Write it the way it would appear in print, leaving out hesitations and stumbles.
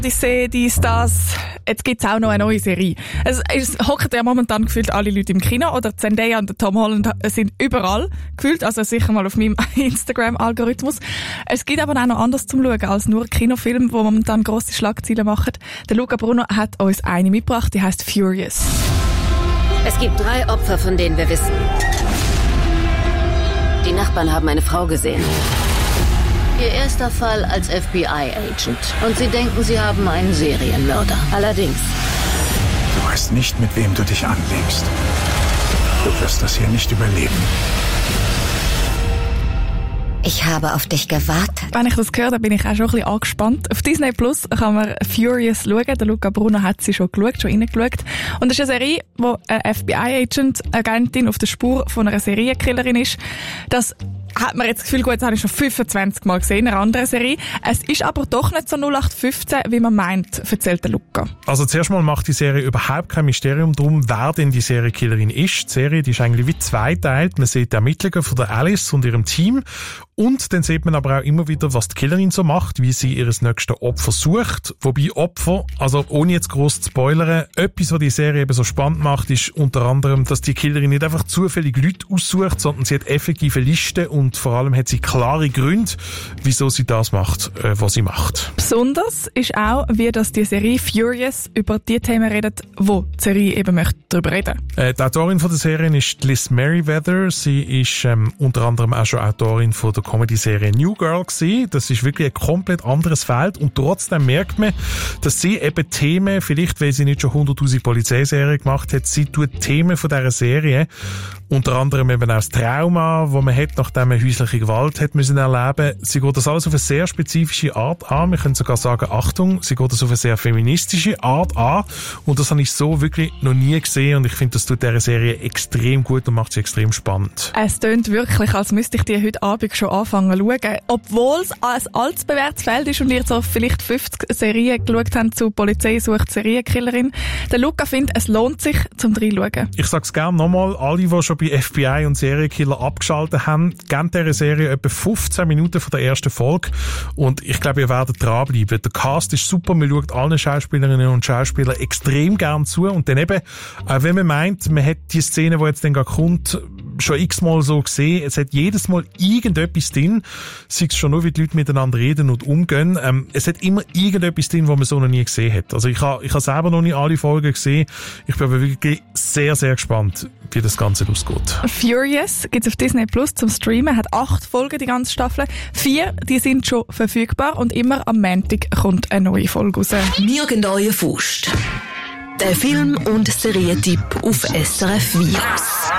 Odyssee, das. Jetzt gibt's auch noch eine neue Serie. Es hocken ja momentan gefühlt alle Leute im Kino, oder Zendaya und Tom Holland sind überall gefühlt, also sicher mal auf meinem Instagram-Algorithmus. Es gibt aber auch noch anders zum Schauen als nur Kinofilme, die momentan grosse Schlagzeilen machen. Der Luca Bruno hat uns eine mitgebracht, die heisst Furious. Es gibt 3 Opfer, von denen wir wissen. Die Nachbarn haben eine Frau gesehen. Ihr erster Fall als FBI-Agent. Und sie denken, sie haben einen Serienmörder. Allerdings. Du weißt nicht, mit wem du dich anlegst. Du wirst das hier nicht überleben. Ich habe auf dich gewartet. Wenn ich das höre, dann bin ich auch schon ein bisschen angespannt. Auf Disney Plus kann man Furious schauen. Der Luca Bruno hat sie schon reingeschaut. Und es ist eine Serie, wo eine FBI-Agentin auf der Spur von einer Serienkillerin ist. Das hat man jetzt das Gefühl, gut, das habe ich schon 25 Mal gesehen in einer anderen Serie. Es ist aber doch nicht so 0815, wie man meint, erzählt der Luca. Also zuerst mal macht die Serie überhaupt kein Mysterium drum, wer denn die Serienkillerin ist. Die Serie, die ist eigentlich wie zweiteilt. Man sieht die Ermittlungen von der Alice und ihrem Team. Und dann sieht man aber auch immer wieder, was die Killerin so macht, wie sie ihres nächsten Opfer sucht. Wobei Opfer, also ohne jetzt gross zu spoilern, etwas, was die Serie eben so spannend macht, ist unter anderem, dass die Killerin nicht einfach zufällig Leute aussucht, sondern sie hat effektive Listen und vor allem hat sie klare Gründe, wieso sie das macht, was sie macht. Besonders ist auch, wie das die Serie Furious über die Themen redet, wo die Serie eben möchte darüber reden. Die Autorin von der Serie ist Liz Meriwether. Sie ist unter anderem auch schon Autorin von der Comedy-Serie New Girl gewesen. Das ist wirklich ein komplett anderes Feld und trotzdem merkt man, dass sie eben Themen, vielleicht weil sie nicht schon 100'000 Polizeiserien gemacht hat, sie tut Themen von dieser Serie, unter anderem eben auch das Trauma, das man hat, nachdem man häusliche Gewalt hat müssen erleben. Sie geht das alles auf eine sehr spezifische Art an. Wir können sogar sagen, Achtung, sie geht das auf eine sehr feministische Art an und das habe ich so wirklich noch nie gesehen und ich finde, das tut dieser Serie extrem gut und macht sie extrem spannend. Es tönt wirklich, als müsste ich die heute Abend schon anfangen zu schauen. Obwohl es ein allzu bewährtes Feld ist und ihr so vielleicht 50 Serien geschaut habt zu Polizei sucht Serienkillerin. Der Luca findet, es lohnt sich, zum reinschauen. Ich sag's gerne nochmal, alle, die schon bei FBI und Serienkiller abgeschaltet haben, geben dieser Serie etwa 15 Minuten von der ersten Folge und ich glaube, ihr werdet dranbleiben. Der Cast ist super, man schaut allen Schauspielerinnen und Schauspielern extrem gern zu und dann eben, auch wenn man meint, man hat die Szene, die jetzt dann gerade kommt, schon x-mal so gesehen, es hat jedes Mal irgendetwas drin, sei es schon nur, wie die Leute miteinander reden und umgehen, es hat immer irgendetwas drin, was man so noch nie gesehen hat. Also ich habe selber noch nicht alle Folgen gesehen, ich bin aber wirklich sehr, sehr gespannt, wie das Ganze ausgeht. Furious gibt's auf Disney Plus zum Streamen, hat 8 Folgen, die ganze Staffel. 4, die sind schon verfügbar und immer am Montag kommt eine neue Folge raus. Nirgendwo Faust. Der Film- und Serientipp auf SRF Virus.